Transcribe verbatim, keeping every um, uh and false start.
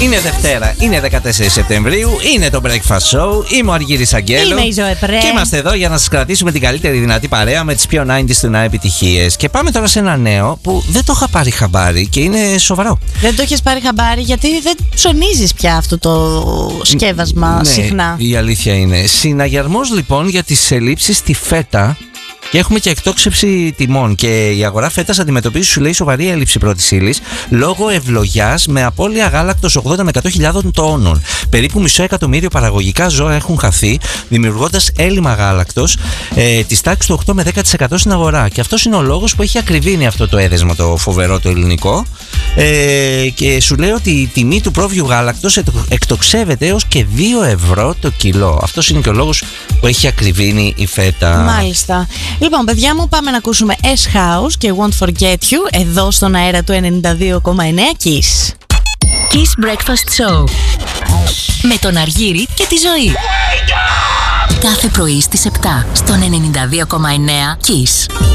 Είναι Δευτέρα, είναι δεκατέσσερις Σεπτεμβρίου, είναι το Breakfast Show. Είμαι ο Αργύρης Αγγέλου. Είμαι η Ζωέ Πρέ. Και είμαστε εδώ για να σας κρατήσουμε την καλύτερη δυνατή παρέα με τις πιο ενενήντα του νέα επιτυχίες. Και πάμε τώρα σε ένα νέο που δεν το είχα πάρει χαμπάρι και είναι σοβαρό. Δεν το έχεις πάρει χαμπάρι γιατί δεν ψωνίζεις πια αυτό το σκεύασμα ναι, συχνά. Η αλήθεια είναι. Συναγερμός λοιπόν για τις ελλείψεις στη φέτα. Και έχουμε και εκτόξευση τιμών. Και η αγορά φέτας αντιμετωπίζει, σου λέει, σοβαρή έλλειψη πρώτης ύλης λόγω ευλογιάς με απώλεια γάλακτος ογδόντα με εκατό χιλιάδων τόνων. Περίπου μισό εκατομμύριο παραγωγικά ζώα έχουν χαθεί, δημιουργώντας έλλειμμα γάλακτος ε, της τάξης του οκτώ με δέκα τοις εκατό στην αγορά. Και αυτός είναι ο λόγος που έχει ακριβήνει αυτό το έδεσμα το φοβερό το ελληνικό. Ε, και σου λέει ότι η τιμή του πρόβειου γάλακτος εκτοξεύεται έως και δύο ευρώ το κιλό. Αυτός είναι και ο λόγος που έχει ακριβήνει η φέτα. Μάλιστα. Λοιπόν, παιδιά μου, πάμε να ακούσουμε S-House και Won't Forget You εδώ στον αέρα του ενενήντα δύο κόμμα εννέα Kiss. Kiss Breakfast Show με τον Αργύρη και τη Ζωή. Κάθε πρωί στις επτά στον ενενήντα δύο κόμμα εννέα Kiss.